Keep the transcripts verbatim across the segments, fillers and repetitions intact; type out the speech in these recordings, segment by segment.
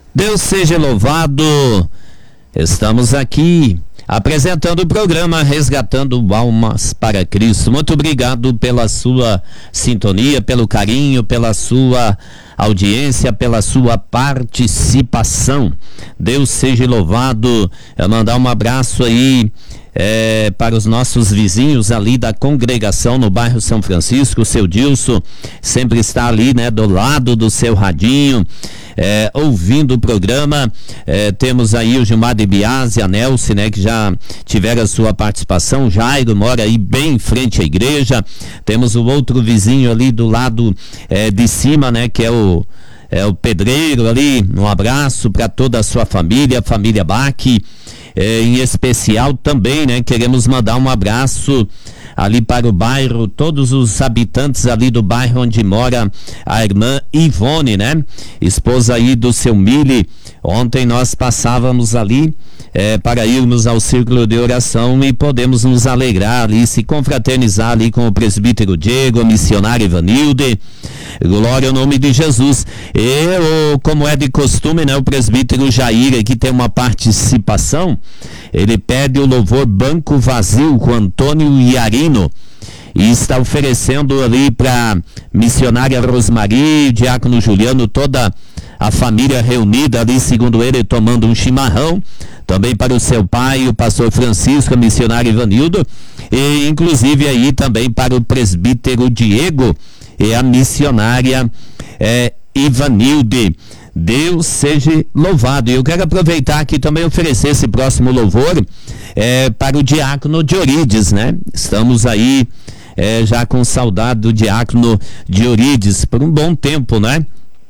Deus seja louvado. Estamos aqui apresentando o programa Resgatando Almas para Cristo. Muito obrigado pela sua sintonia, pelo carinho, pela sua audiência, pela sua participação. Deus seja louvado. Eu mandar um abraço aí É, para os nossos vizinhos ali da congregação no bairro São Francisco. O seu Dilson sempre está ali, né, do lado do seu radinho, é, ouvindo o programa. É, temos aí o Gilmar de Biase, a Nelce, né, que já tiveram a sua participação. Jairo mora aí bem em frente à igreja. Temos o outro vizinho ali do lado é, de cima, né, que é o é o pedreiro ali. Um abraço para toda a sua família, a família Bach. É, em especial também, né, queremos mandar um abraço ali para o bairro, todos os habitantes ali do bairro onde mora a irmã Ivone, né, esposa aí do seu Mili. Ontem nós passávamos ali é, para irmos ao círculo de oração e podemos nos alegrar ali, se confraternizar ali com o presbítero Diego, a missionária Ivanilde. Glória ao nome de Jesus. E, como é de costume, né, o presbítero Jair aqui tem uma participação. Ele pede o louvor Banco Vazio com Antônio Iarino e está oferecendo ali para missionária Rosmari, diácono Juliano, toda a família reunida ali, segundo ele, tomando um chimarrão. Também para o seu pai, o pastor Francisco, a missionária Ivanildo, e inclusive aí também para o presbítero Diego e a missionária é, Ivanilde. Deus seja louvado. E eu quero aproveitar aqui também oferecer esse próximo louvor é, para o diácono Diorides, né? Estamos aí é, já com saudade do diácono Diorides por um bom tempo, né?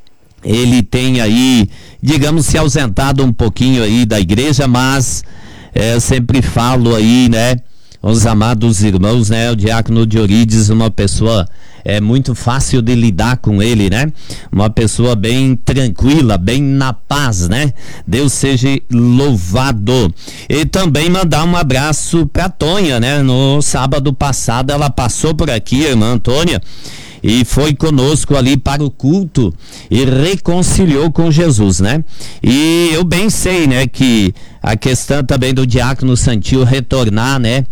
Ele tem aí, digamos, se ausentado um pouquinho aí da igreja, mas é, eu sempre falo aí, né, os amados irmãos, né, o diácono Diorides, uma pessoa é muito fácil de lidar com ele, né, uma pessoa bem tranquila, bem na paz, né. Deus seja louvado. E também mandar um abraço pra Tonha, né, no sábado passado ela passou por aqui, a irmã Antônia, e foi conosco ali para o culto e reconciliou com Jesus, né? E eu bem sei, né, que a questão também do diácono Santil retornar, né,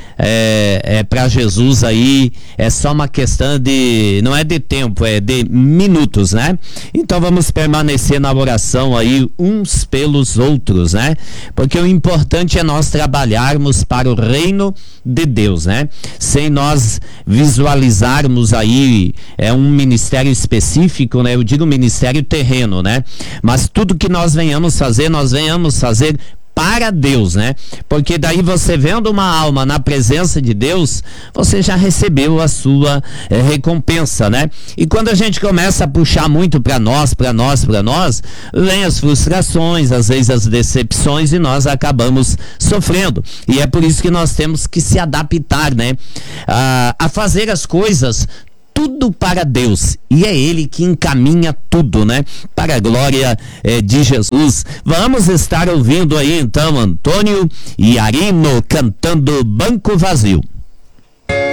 é, é para Jesus aí, é só uma questão de, não é de tempo, é de minutos, né? Então vamos permanecer na oração aí uns pelos outros, né? Porque o importante é nós trabalharmos para o reino de Deus, né? Sem nós visualizarmos aí é um ministério específico, né? Eu digo ministério terreno, né? Mas tudo que nós venhamos fazer, nós venhamos fazer para Deus, né? Porque daí você vendo uma alma na presença de Deus, você já recebeu a sua é, recompensa, né? E quando a gente começa a puxar muito para nós, para nós, para nós, vem as frustrações, às vezes as decepções e nós acabamos sofrendo. E é por isso que nós temos que se adaptar, né? A, a fazer as coisas tudo para Deus, e é Ele que encaminha tudo, né? Para a glória eh, de Jesus. Vamos estar ouvindo aí então Antônio Iarino cantando Banco Vazio.